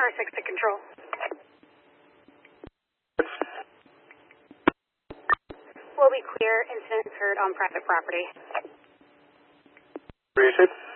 R6 to control. Will be clear. Incident occurred on private property. Appreciate it.